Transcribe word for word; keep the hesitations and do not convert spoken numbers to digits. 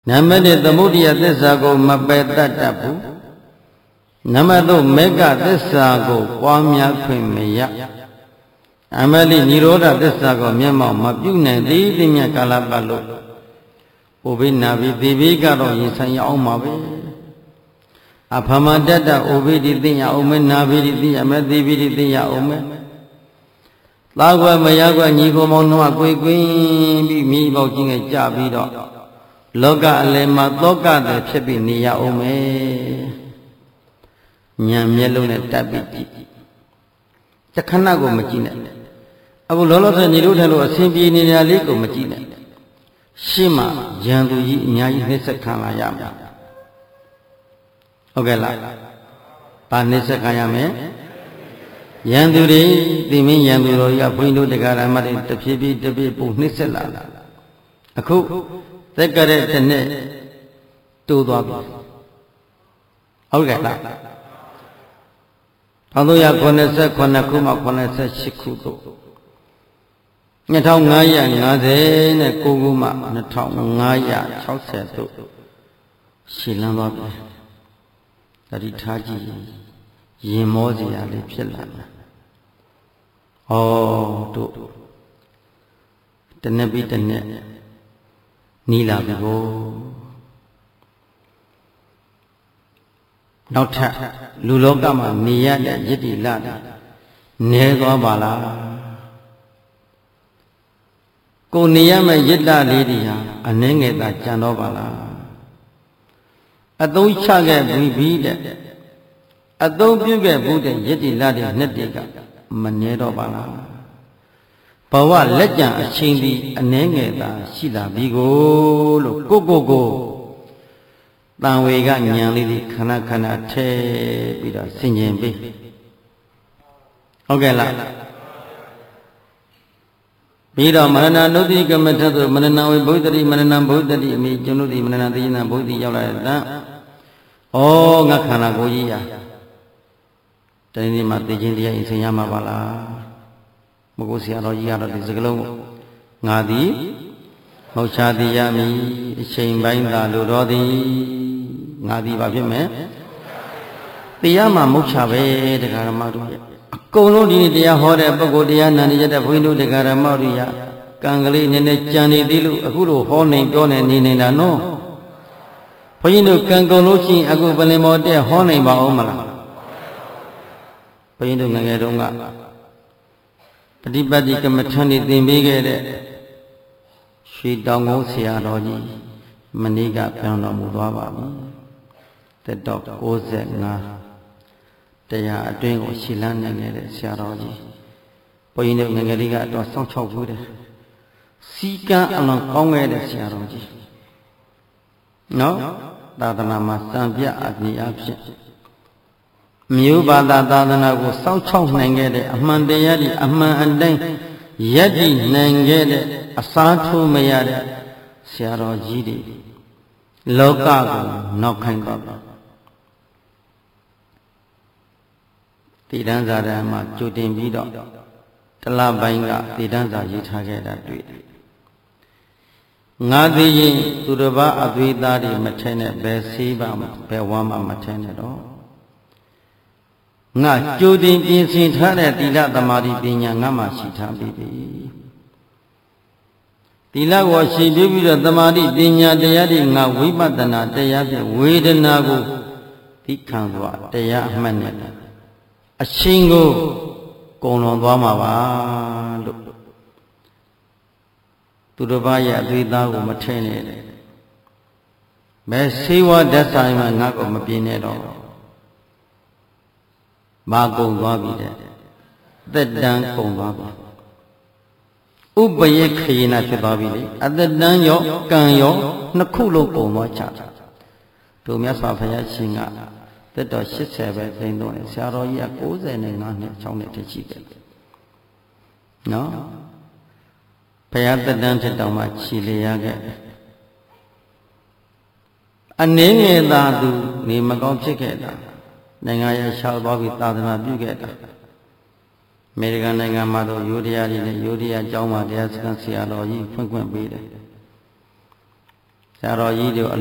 နံပါတ် သမုဒိယသစ္စာကိုမပယ်တတ်တတ်ဘူးနံပါတ် မေဃသစ္စာကိုပွားများခွင့်မရအမလိនិရောဓသစ္စာကိုမျက်မှောက်မပြုနိုင်သေးသည်မြတ်ကာလပတ်လို့ဘုဘိနာဘိသေဘိကတော့ရင်ဆိုင်ရအောင်ပါပဲအဖမတတဩဘိတိသိရအောင်မဲနာဘိတိသိရမဲသေဘိတိသိရအောင်မဲသာကွယ်မရကွယ်ညီကိုမောင်နှမကွေကွင်းပြီးမိပေါက်ချင်းကကြပြီးတော့လောကအလယ်မှာသောကတဲ့ဖြစ်ပြီးနေရအောင်မဲဉာဏ်မျက်လုံးနဲ့တက်ပြီးကြည့်တခဏကိုမကြည့်နဲ့အခုလောလောဆယ်ညီတို့ထလို့အစဉ်ပြေနေရလေးကိုမကြည့်နဲ့ရှင်းမှရန်သူကြီးအများကြီးနှိမ့်ဆက်ခံလာရမှာဟုတ်ကဲ့လားဘာနှိမ့်ဆက်ခံရမလဲရန်သူတွေသိမင်းရန်သူတော်ကြီးကဘုန်းကြီးတို့တရားဓမ္မတွေတဖြည်းဖြည်းတဖြည်းပုံနှိမ့်ဆက်လာအခုသက်ကြတဲ့တစ်နှစ်တိုးသွားပြီဟုတ်ကဲ့လား၁၃၇၇ခုမှ၇၈ခုသို့၂၅၅၀ခုမှ၂၅၆၀သို့ရှည်လန်းသွားပြီတတိထားကြည့်ရင်မောစရာလေးဖြစ်လာတယ်ဩတို့တနေ့ပြီးတနေ့နီးလာပြီကိုနောက်ထပ်လူလောကမှာနေရတဲ့ယတ္တိလတာနဲသွားပါလားကိုနေရမယ့်ယတ္တလေးတွေဟာအနှဲငယ်သာကြံတော့ပါလားအသုံးချခဲ့ပြီးပြီးတဲ့အသုံးပြုခဲ့ဘူးတဲ့ယတ္တိလတွေနှစ်တွေကမနဲတော့ပါလားဘဝလက်ကြံအချင်းဒီအနှဲငယ်သာရှိလာပြီကိုလို့ကိုကိုကိုတန်ဝေကဉာဏ်လေးတွေခဏခဏထဲပြီးတော့ဆင်ခြင်ပြီးဟုတ်ကဲ့လားပြီးတော့မရဏနုတိကမထဆိုမရဏဝေဘုဒ္ဓတိမရဏဘုဒ္ဓတိအမိကျွန်တို့ဒီမရဏသိဉ္ဇဘုဒ္ဓတိရောက်လာတဲ့တန်ဩငါခန္ဓာကိုယ်ကြီးရာတနေ့နေ့မှာသိခြင်းတရားအစဉ်ရမှာပါလားမကိုဆရာတော်ကြီးကတော့ဒီစကလုံးကိုငါသည်မောချတိယမိအချိန်ပိုင်းသာလိုတော်သည်ငါသည်ဘာဖြစ်မယ်တရားမှာမုတ်ချပဲတရားဓမ္မတို့ရဲ့အကုန်လုံးဒီနေ့တရားဟောတဲ့ပုဂ္ဂိုလ်တရားနာနေကြတဲ့ဘုန်းကြီးတို့တရားဓမ္မတို့ရကံကလေးနည်းနည်းကြံနေသေးလို့အခုလိုဟောနေပြောနေနေနေတာနော်ဘုန်းကြီးတို့ကံကုန်လို့ရှိရင်အခုပလင်မော်တဲ့ဟောနိုင်ပါအောင်မလားဘုန်းကြီးတို့ငယ်ငယ်တုန်းကပฏิပတ်တိကမ္မထန်နေသင်ပေးခဲ့တဲ့ရွှေတောင်ကုန်းဆရာတော်ကြီးမနေ့ကပြောင်းတော်မူသွားပါပြီတက်တော့၉၅တရားအတွင်းကိုရှည်လန်းနိုင်ခဲ့တဲ့ဆရာတော်ကြီးဘုန်းကြီးတို့ငယ်ငယ်လေးကတော့စောင့်ချောက်ဘူးတယ်စီကံအလွန်ကောင်းခဲ့တဲ့ဆရာတော်ကြီးနော်သာသနာမှာစံပြအပြည့်အဖြစ်မျိုးဘာသာသာသနာကိုစောင့်ချောက်နိုင်ခဲ့တဲ့အမှန်တရားဒီအမှန်အတိုင်းယက်တည်နိုင်ခဲ့တဲ့အစားထိုးမရတဲ့ဆရာတော်ကြီးတွေလောကကိုနောက်ခိုင်းသွားတယ်တည်တန်းစာတမ်းမှာကြိုတင်ပြီးတော့တလပိုင်းကတည်တန်းစာရေးထားခဲ့တာတွေ့တယ်ငါသိရင်သူတစ်ပါးအသွေးသားတွေမထဲနဲ့ဘယ်ဆေးပါမဘယ်ဝမ်းမှမထဲနဲ့တော့ငါကြိုတင်ပြင်ဆင်ထားတဲ့သီလသမာဓိပညာငါမှရှိထားပြီသီလကိုရှိပြီးပြီးတော့သမာဓိပညာတရားတွေငါဝိပဿနာတရားဖြင့်ဝေဒနာကိုသိခံစွာတရားအမှတ်နဲ့အရှင်ကိုကုံလွန်သွားမှာပါလို့သူတစ်ပါးရဲ့အသွေးသားကိုမထဲနဲ့မဲဆေးဝါးဓာတ်ဆိုင်မှာငါကိုမပြင်းနဲ့တော့မကုံသွားပြီတဲ့သက်တမ်းကုံသွားပြီဥပယေခေယနာဖြစ်သွားပြီလေအသက်တမ်းရောကံရောနှစ်ခုလုံးကုံသွားချတို့မြတ်စွာဘုရားရှင်ကသက်တော်၈၀ပဲသိမ်းတော့ဆရာတော်ကြီးက၉၅နှစ်၆နှစ်ထိရှိတယ်နော်ဘုရားသက်တမ်းထက်တောင်မှခြီလျာခဲ့အနည်းငယ်သာသူနေမကောင်းဖြစ်ခဲ့တာနိုင်ငံရရှောက်သွားပြီးသာသနာပြုခဲ့တာအမေရိကန်နိုင်ငံမှာတော့ယိုဒယာတွေနဲ့ယိုဒယာကျောင်းမှာတရားစခန်းဆရာတော်ကြီးဖွင့်ခွင့်ပေးတယ်ဆရာတော်ကြီးတို့